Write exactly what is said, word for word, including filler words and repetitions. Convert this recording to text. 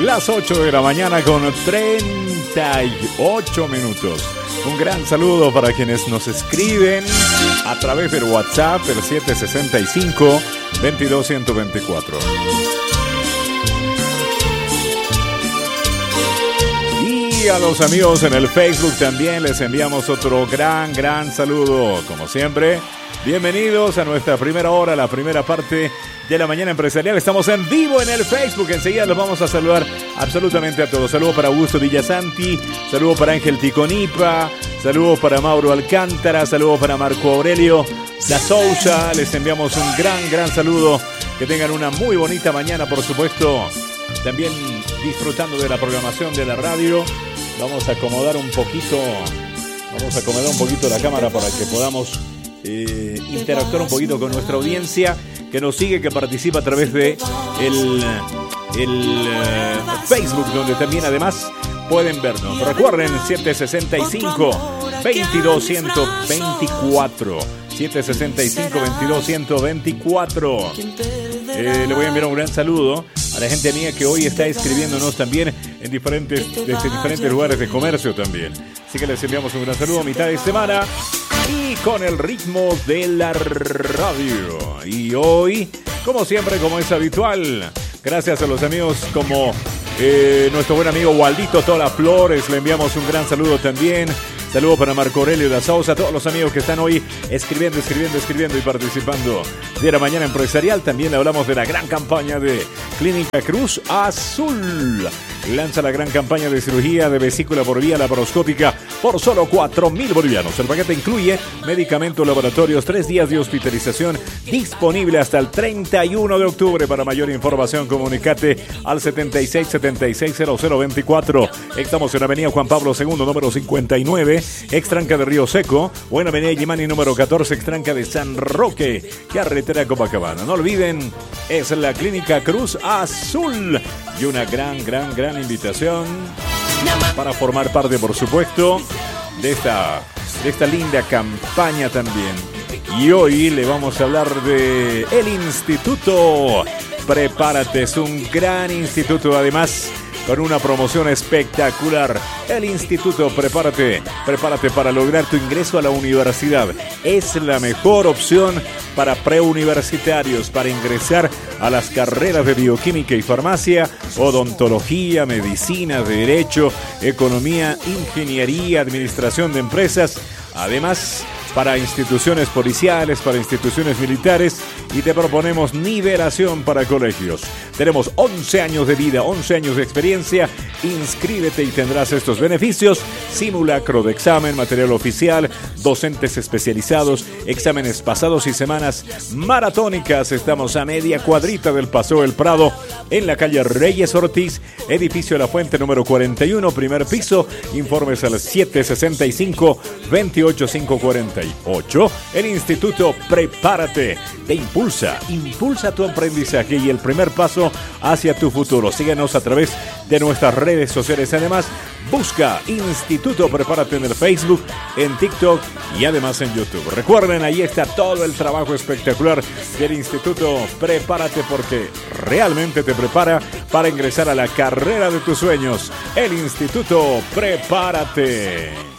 las ocho de la mañana con treinta y ocho minutos. Un gran saludo para quienes nos escriben a través del WhatsApp, el siete seis cinco, veintidós ciento veinticuatro. Y a los amigos en el Facebook también les enviamos otro gran, gran saludo. Como siempre, bienvenidos a nuestra primera hora, la primera parte de la mañana empresarial. Estamos en vivo en el Facebook. Enseguida los vamos a saludar absolutamente a todos. Saludos para Augusto Villasanti, saludos para Ángel Ticonipa, saludos para Mauro Alcántara, saludos para Marco Aurelio Da Souza. Les enviamos un gran, gran saludo. Que tengan una muy bonita mañana, por supuesto. También disfrutando de la programación de la radio. Vamos a acomodar un poquito, vamos a acomodar un poquito la cámara para que podamos eh, interactuar un poquito con nuestra audiencia que nos sigue, que participa a través de el, el uh, Facebook, donde también además pueden vernos. Recuerden, siete seis cinco, veintidós ciento veinticuatro. siete seis cinco, veintidós ciento veinticuatro. Eh, le voy a enviar un gran saludo a la gente mía que hoy está escribiéndonos también en diferentes, desde diferentes lugares de comercio también. Así que les enviamos un gran saludo a mitad de semana y con el ritmo de la radio. Y hoy, como siempre, como es habitual, gracias a los amigos como eh, nuestro buen amigo Waldito Tola Flores, le enviamos un gran saludo también. Saludos para Marco Aurelio Da Souza, a todos los amigos que están hoy escribiendo, escribiendo, escribiendo y participando de la mañana empresarial. También hablamos de la gran campaña de Clínica Cruz Azul. Lanza la gran campaña de cirugía de vesícula por vía laparoscópica por solo cuatro mil bolivianos. El paquete incluye medicamentos, laboratorios, tres días de hospitalización, disponible hasta el treinta y uno de octubre. Para mayor información, comunicate al setenta y seis, setenta y seis, cero cero veinticuatro. Estamos en Avenida Juan Pablo segundo, número cincuenta y nueve, Extranca de Río Seco, o en Avenida Yimani, número catorce, Extranca de San Roque, carretera Copacabana. No olviden, es la Clínica Cruz Azul. Y una gran, gran, gran invitación para formar parte, por supuesto, de esta, de esta linda campaña también. Y hoy le vamos a hablar de el Instituto Prepárate. Es un gran instituto, además, con una promoción espectacular. El Instituto Prepárate. Prepárate para lograr tu ingreso a la universidad. Es la mejor opción para preuniversitarios, para ingresar a las carreras de bioquímica y farmacia, odontología, medicina, derecho, economía, ingeniería, administración de empresas. Además, para instituciones policiales, para instituciones militares, y te proponemos nivelación para colegios. Tenemos once años de vida, once años de experiencia. Inscríbete y tendrás estos beneficios: simulacro de examen, material oficial, docentes especializados, exámenes pasados y semanas maratónicas. Estamos a media cuadrita del Paseo del Prado, en la calle Reyes Ortiz, edificio La Fuente número cuarenta y uno, primer piso. Informes al siete seis cinco, veintiocho cinco cuarenta y ocho. El Instituto Prepárate te impulsa, impulsa tu aprendizaje y el primer paso hacia tu futuro. Síguenos a través de nuestras redes sociales. Además, busca Instituto Prepárate en el Facebook, en TikTok y además en YouTube. Recuerden, ahí está todo el trabajo espectacular del Instituto Prepárate, porque realmente te prepara para ingresar a la carrera de tus sueños. El Instituto Prepárate.